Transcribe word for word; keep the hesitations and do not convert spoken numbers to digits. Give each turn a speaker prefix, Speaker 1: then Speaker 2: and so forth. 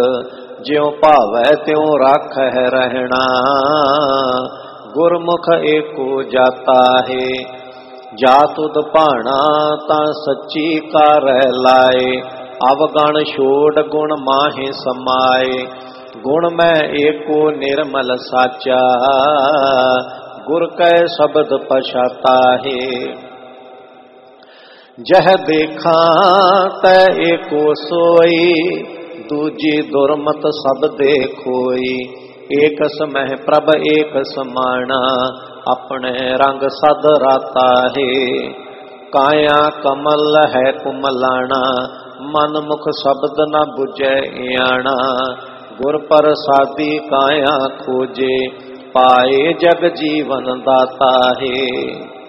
Speaker 1: ज्यों भावै त्यों राखह रहना। गुरमुख एको जाता है, जा तुद भाना तां सच्ची कार लाए। अवगण छोड़ गुण माहे समाए, गुण मैं एको निर्मल साचा। गुर कै शब्द पछाता है, जह देखा तै एको सोई। दूजी दुर्मत सब देखोई, एक समह प्रभ एक समाना। अपने रंग सद राता है, काया कमल है कुमलाना। मन मुख शब्द न बुझे आना, गुर प्रसादी काया खोजे। पाए जग जीवन दाता है,